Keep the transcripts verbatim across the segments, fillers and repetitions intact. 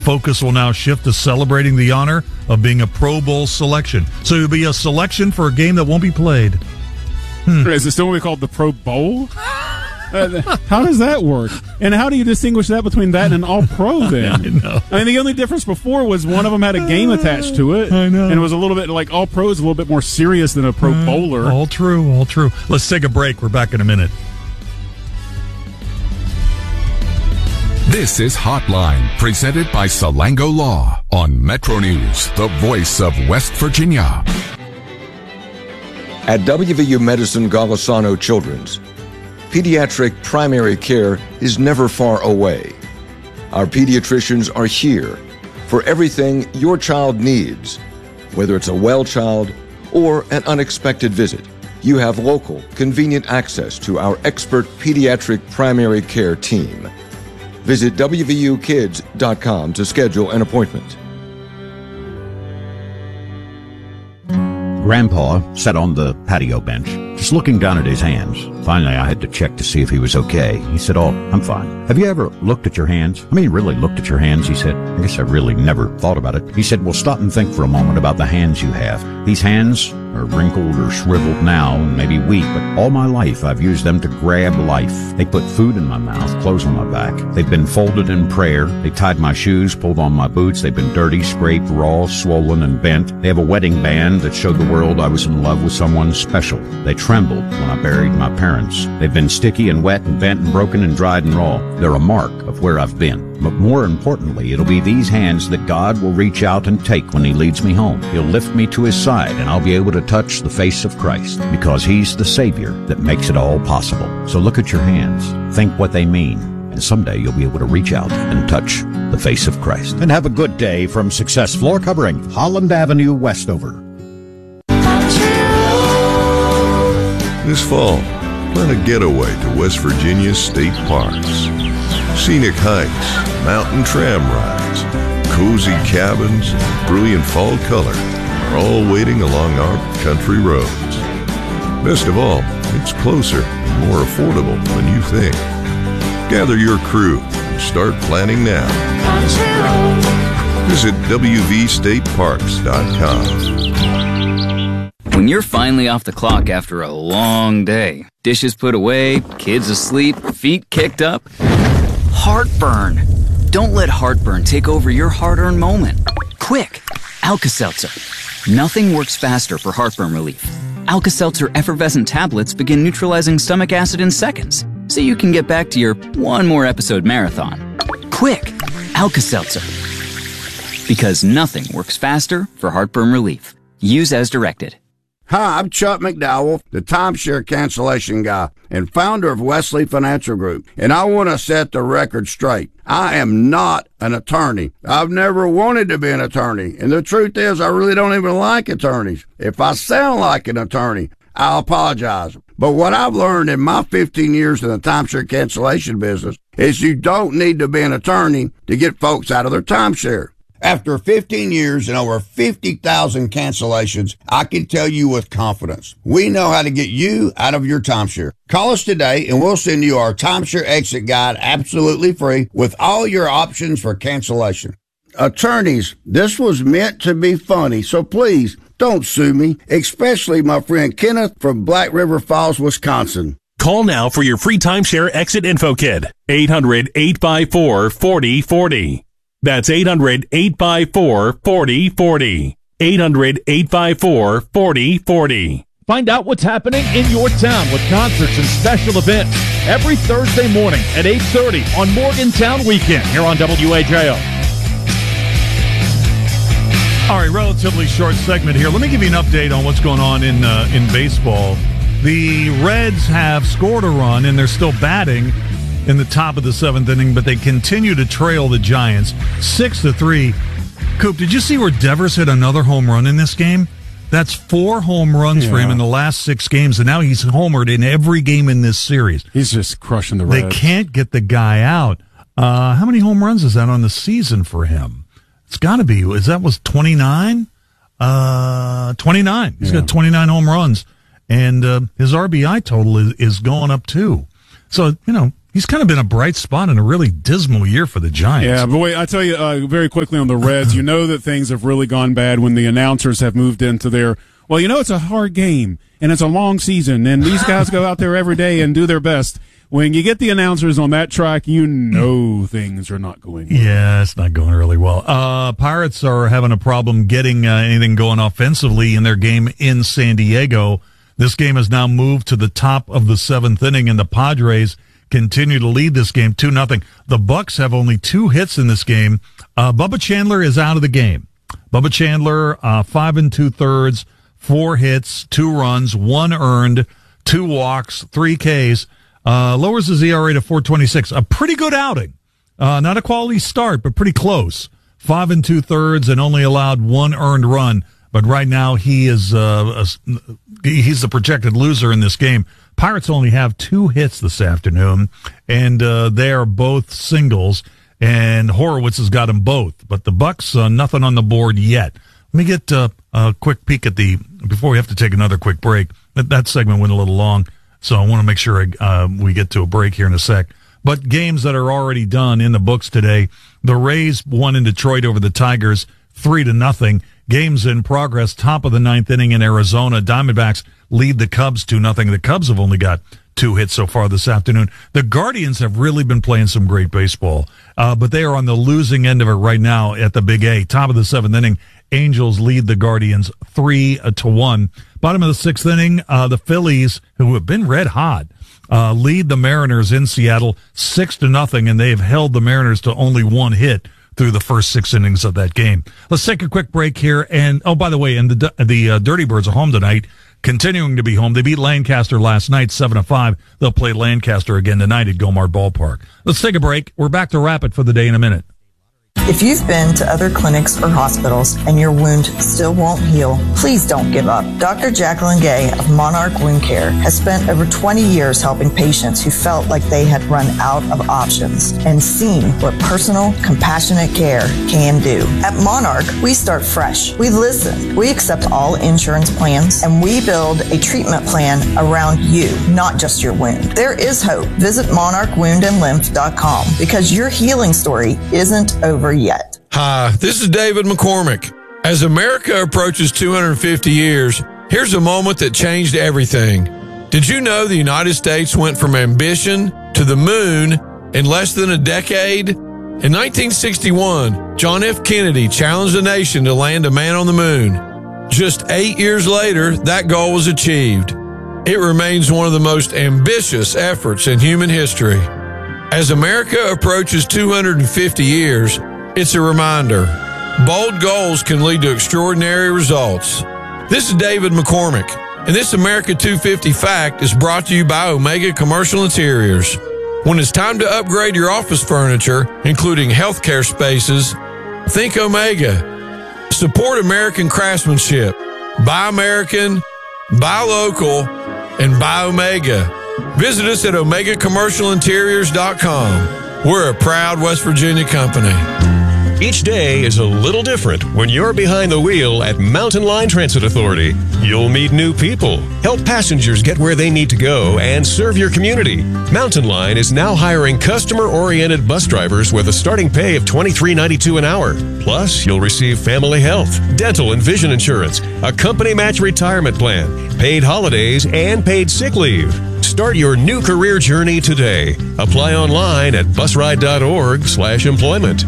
Focus will now shift to celebrating the honor of being a Pro Bowl selection. So it'll be a selection for a game that won't be played. Hmm. Is it still what we call the Pro Bowl? Uh, how does that work? And how do you distinguish that between that and an All-Pro then? I know. I mean, the only difference before was one of them had a game attached to it. I know. And it was a little bit like All-Pro is a little bit more serious than a Pro uh, Bowler. All true, all true. Let's take a break. We're back in a minute. This is Hotline, presented by Salango Law on Metro News, the voice of West Virginia. At W V U Medicine Golisano Children's, pediatric primary care is never far away. Our pediatricians are here for everything your child needs. Whether it's a well child or an unexpected visit, you have local, convenient access to our expert pediatric primary care team. Visit W V U kids dot com to schedule an appointment. Grandpa sat on the patio bench, just looking down at his hands. Finally, I had to check to see if he was okay. He said, "Oh, I'm fine." "Have you ever looked at your hands?" "I mean, really looked at your hands?" He said. "I guess I really never thought about it." He said, "Well, stop and think for a moment about the hands you have. These hands are wrinkled or shriveled now and maybe weak, but all my life I've used them to grab life. They put food in my mouth, clothes on my back. They've been folded in prayer. They tied my shoes, pulled on my boots. They've been dirty, scraped, raw, swollen, and bent. They have a wedding band that showed the world I was in love with someone special. They trembled when I buried my parents. They've been sticky and wet and bent and broken and dried and raw. They're a mark of where I've been. But more importantly, it'll be these hands that God will reach out and take when he leads me home. He'll lift me to his side, and I'll be able to touch the face of Christ, because he's the Savior that makes it all possible. So look at your hands, think what they mean, and someday you'll be able to reach out and touch the face of Christ. And have a good day from Success Floor Covering, Holland Avenue, Westover. This fall, plan a getaway to West Virginia's state parks. Scenic hikes, mountain tram rides, cozy cabins, and brilliant fall color are all waiting along our country roads. Best of all, it's closer and more affordable than you think. Gather your crew and start planning now. Visit W V state parks dot com. When you're finally off the clock after a long day, dishes put away, kids asleep, feet kicked up, heartburn. Don't let heartburn take over your hard-earned moment. Quick, Alka-Seltzer. Nothing works faster for heartburn relief. Alka-Seltzer effervescent tablets begin neutralizing stomach acid in seconds, so you can get back to your one more episode marathon. Quick, Alka-Seltzer. Because nothing works faster for heartburn relief. Use as directed. Hi, I'm Chuck McDowell, the timeshare cancellation guy and founder of Wesley Financial Group, and I want to set the record straight. I am not an attorney. I've never wanted to be an attorney, and the truth is I really don't even like attorneys. If I sound like an attorney, I'll apologize. But what I've learned in my fifteen years in the timeshare cancellation business is you don't need to be an attorney to get folks out of their timeshare. After fifteen years and over fifty thousand cancellations, I can tell you with confidence, we know how to get you out of your timeshare. Call us today and we'll send you our timeshare exit guide absolutely free with all your options for cancellation. Attorneys, this was meant to be funny, so please don't sue me, especially my friend Kenneth from Black River Falls, Wisconsin. Call now for your free timeshare exit info kit. eight hundred, eight five four, four oh four oh. That's eight hundred, eight five four, four oh four oh. eight hundred, eight five four, four oh four oh. Find out what's happening in your town with concerts and special events every Thursday morning at eight thirty on Morgantown Weekend here on W A J O. All right, relatively short segment here. Let me give you an update on what's going on in uh, in baseball. The Reds have scored a run, and they're still batting in the top of the seventh inning, but they continue to trail the Giants six to three. Coop, did you see where Devers hit another home run in this game? That's four home runs yeah. for him in the last six games, and now he's homered in every game in this series. He's just crushing the Reds. They can't get the guy out. Uh, how many home runs is that on the season for him? It's got to be. Is that was twenty-nine? Uh, twenty-nine. He's yeah. got twenty-nine home runs, and uh, his R B I total is, is going up too. So, you know, he's kind of been a bright spot in a really dismal year for the Giants. Yeah, but wait, I tell you uh, very quickly on the Reds, you know that things have really gone bad when the announcers have moved into their, well, you know, it's a hard game and it's a long season and these guys go out there every day and do their best. When you get the announcers on that track, you know things are not going well. Yeah, it's not going really well. Uh, Pirates are having a problem getting uh, anything going offensively in their game in San Diego. This game has now moved to the top of the seventh inning, and the Padres continue to lead this game two nothing. The Bucks have only two hits in this game. Uh, Bubba Chandler is out of the game. Bubba Chandler, uh, five and two thirds, four hits, two runs, one earned, two walks, three Ks. Uh, lowers his E R A to four twenty-six. A pretty good outing. Uh, not a quality start, but pretty close. Five and two thirds and only allowed one earned run. But right now he is, uh, a, he's the projected loser in this game. Pirates only have two hits this afternoon, and, uh, they are both singles, and Horowitz has got them both. But the Bucks, uh, nothing on the board yet. Let me get, uh, a quick peek at the, before we have to take another quick break. That, that segment went a little long. So I want to make sure uh, we get to a break here in a sec. But games that are already done in the books today. The Rays won in Detroit over the Tigers, three to nothing. Games in progress, top of the ninth inning in Arizona. Diamondbacks lead the Cubs two nothing. The Cubs have only got two hits so far this afternoon. The Guardians have really been playing some great baseball, uh, but they are on the losing end of it right now at the Big A. Top of the seventh inning, Angels lead the Guardians three to one. Bottom of the sixth inning, uh, the Phillies, who have been red hot, uh, lead the Mariners in Seattle six to nothing, and they've held the Mariners to only one hit through the first six innings of that game. Let's take a quick break here. And, oh, by the way, and the, the uh, Dirty Birds are home tonight, continuing to be home. They beat Lancaster last night, seven to five. They'll play Lancaster again tonight at Gomart Ballpark. Let's take a break. We're back to wrap it for the day in a minute. If you've been to other clinics or hospitals and your wound still won't heal, please don't give up. Doctor Jacqueline Gay of Monarch Wound Care has spent over twenty years helping patients who felt like they had run out of options and seen what personal, compassionate care can do. At Monarch, we start fresh. We listen. We accept all insurance plans, and we build a treatment plan around you, not just your wound. There is hope. Visit monarch wound and lymph dot com because your healing story isn't over yet. Hi, this is David McCormick. As America approaches two hundred fifty years, here's a moment that changed everything. Did you know the United States went from ambition to the moon in less than a decade? In nineteen sixty-one, John F. Kennedy challenged the nation to land a man on the moon. Just eight years later, that goal was achieved. It remains one of the most ambitious efforts in human history. As America approaches two hundred fifty years, it's a reminder. Bold goals can lead to extraordinary results. This is David McCormick, and this America two fifty Fact is brought to you by Omega Commercial Interiors. When it's time to upgrade your office furniture, including healthcare spaces, think Omega. Support American craftsmanship. Buy American, buy local, and buy Omega. Visit us at omega commercial interiors dot com. We're a proud West Virginia company. Each day is a little different when you're behind the wheel at Mountain Line Transit Authority. You'll meet new people, help passengers get where they need to go, and serve your community. Mountain Line is now hiring customer-oriented bus drivers with a starting pay of twenty-three ninety-two an hour. Plus, you'll receive family health, dental and vision insurance, a company match retirement plan, paid holidays, and paid sick leave. Start your new career journey today. Apply online at busride dot org slash employment.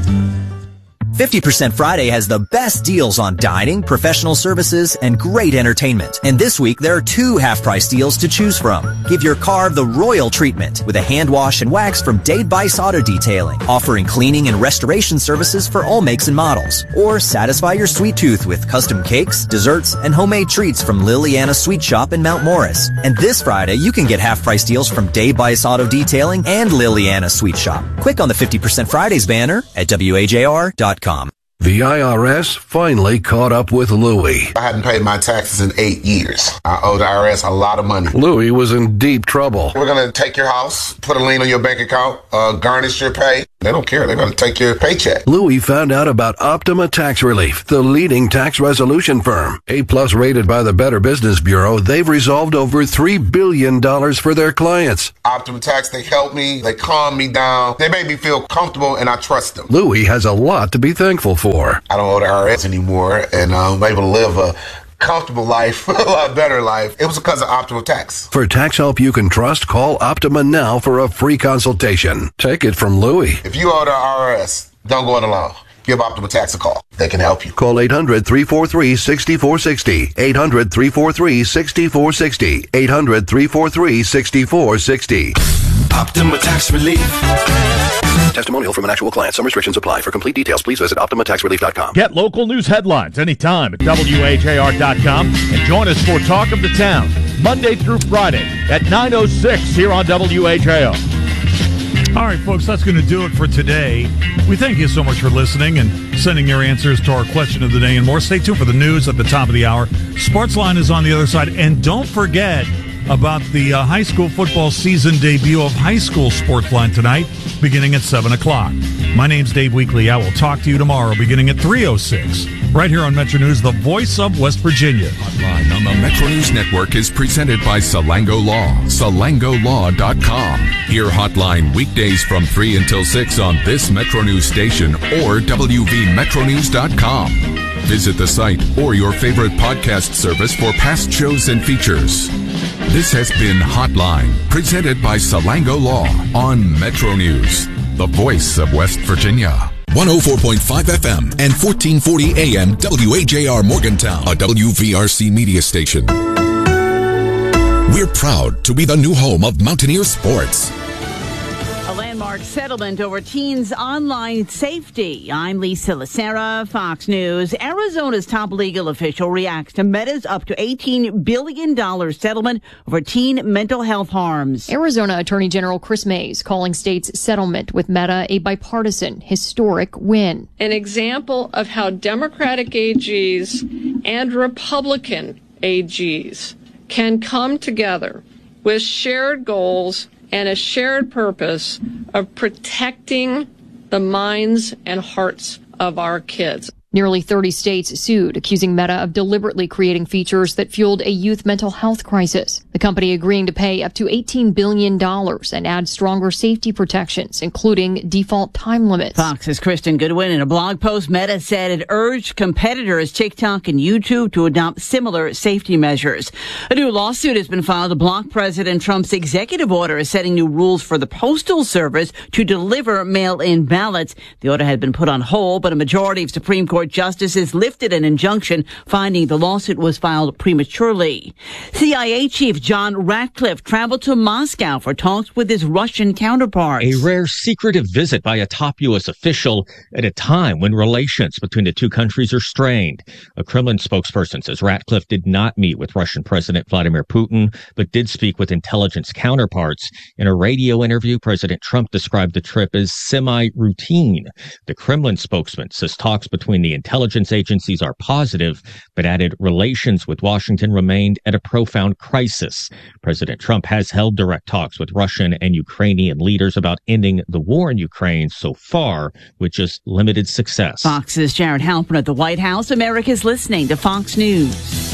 fifty percent Friday has the best deals on dining, professional services, and great entertainment. And this week, there are two half-price deals to choose from. Give your car the royal treatment with a hand wash and wax from Dade Bice Auto Detailing, offering cleaning and restoration services for all makes and models. Or satisfy your sweet tooth with custom cakes, desserts, and homemade treats from Liliana Sweet Shop in Mount Morris. And this Friday, you can get half-price deals from Dade Bice Auto Detailing and Liliana Sweet Shop. Click on the fifty percent Fridays banner at W A J R dot com. The I R S finally caught up with Louie. I hadn't paid my taxes in eight years. I owed the I R S a lot of money. Louie was in deep trouble. We're going to take your house, put a lien on your bank account, uh, garnish your pay. They don't care. They're going to take your paycheck. Louis found out about Optima Tax Relief, the leading tax resolution firm. A-plus rated by the Better Business Bureau, they've resolved over three billion dollars for their clients. Optima Tax, they help me. They calm me down. They make me feel comfortable, and I trust them. Louis has a lot to be thankful for. I don't owe the I R S anymore, and I'm able to live a comfortable life, a lot better life. It was because of Optima Tax. For tax help you can trust, call Optima now for a free consultation. Take it from Louis. If you owe the I R S, don't go it alone. Give Optima Tax a call. They can help you. Call eight hundred, three four three, six four six zero. eight hundred, three four three, six four six zero. eight hundred, three four three, six four six zero. Optima Tax Relief. Testimonial from an actual client. Some restrictions apply. For complete details, please visit Optima Tax Relief dot com. Get local news headlines anytime at W A J R dot com and join us for Talk of the Town, Monday through Friday at nine oh six here on W A J R. All right, folks, that's going to do it for today. We thank you so much for listening and sending your answers to our question of the day and more. Stay tuned for the news at the top of the hour. Sportsline is on the other side. And don't forget about the uh, high school football season debut of High School Sportsline tonight, beginning at seven o'clock. My name's Dave Weekley. I will talk to you tomorrow, beginning at three oh six, right here on Metro News, the voice of West Virginia. Hotline on the Metro News Network is presented by Salango Law, salango law dot com. Hear Hotline weekdays from three until six on this Metro News station or w v metro news dot com. Visit the site or your favorite podcast service for past shows and features. This has been Hotline, presented by Salango Law on Metro News, the voice of West Virginia. one oh four point five F M and fourteen forty A M W A J R Morgantown, a W V R C media station. We're proud to be the new home of Mountaineer sports. A landmark settlement over teens' online safety. I'm Lisa Lacera, Fox News. Arizona's top legal official reacts to Meta's up to eighteen billion dollars settlement over teen mental health harms. Arizona Attorney General Chris Mays calling state's settlement with Meta a bipartisan, historic win. An example of how Democratic A Gs and Republican A Gs can come together with shared goals and a shared purpose of protecting the minds and hearts of our kids. Nearly thirty states sued, accusing Meta of deliberately creating features that fueled a youth mental health crisis. The company agreeing to pay up to eighteen billion dollars and add stronger safety protections, including default time limits. Fox's Kristen Goodwin, in a blog post, Meta said it urged competitors TikTok and YouTube to adopt similar safety measures. A new lawsuit has been filed to block President Trump's executive order setting new rules for the Postal Service to deliver mail-in ballots. The order had been put on hold, but a majority of Supreme Court justices lifted an injunction, finding the lawsuit was filed prematurely. C I A Chief John Ratcliffe traveled to Moscow for talks with his Russian counterparts. A rare secretive visit by a top U S official at a time when relations between the two countries are strained. A Kremlin spokesperson says Ratcliffe did not meet with Russian President Vladimir Putin, but did speak with intelligence counterparts. In a radio interview, President Trump described the trip as semi-routine. The Kremlin spokesman says talks between the intelligence agencies are positive, but added relations with Washington remained at a profound crisis. President Trump has held direct talks with Russian and Ukrainian leaders about ending the war in Ukraine so far, with just limited success. Fox's Jared Halpern at the White House. America's listening to Fox News.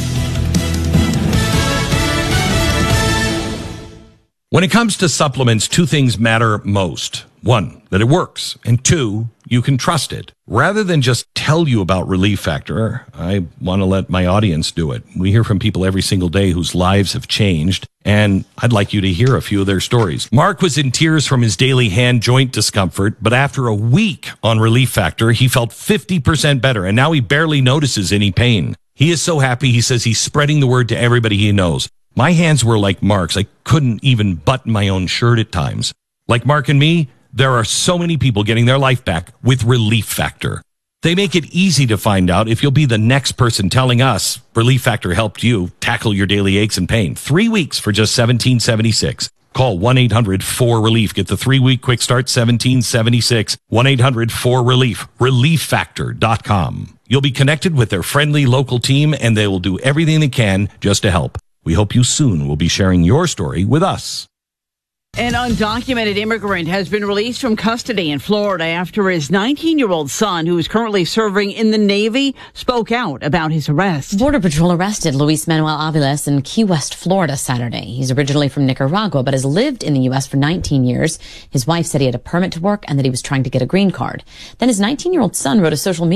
When it comes to supplements, two things matter most. One, that it works. And two, you can trust it. Rather than just tell you about Relief Factor, I want to let my audience do it. We hear from people every single day whose lives have changed, and I'd like you to hear a few of their stories. Mark was in tears from his daily hand joint discomfort, but after a week on Relief Factor, he felt fifty percent better, and now he barely notices any pain. He is so happy, he says he's spreading the word to everybody he knows. My hands were like Mark's. I couldn't even button my own shirt at times. Like Mark and me, there are so many people getting their life back with Relief Factor. They make it easy to find out if you'll be the next person telling us Relief Factor helped you tackle your daily aches and pain. Three weeks for just seventeen seventy-six. Call one eight hundred four relief. Get the three-week quick start, seventeen seventy-six. one eight hundred four relief. relief factor dot com. You'll be connected with their friendly local team, and they will do everything they can just to help. We hope you soon will be sharing your story with us. An undocumented immigrant has been released from custody in Florida after his nineteen-year-old son, who is currently serving in the Navy, spoke out about his arrest. Border Patrol arrested Luis Manuel Aviles in Key West, Florida, Saturday. He's originally from Nicaragua, but has lived in the U S for nineteen years. His wife said he had a permit to work and that he was trying to get a green card. Then his nineteen-year-old son wrote a social media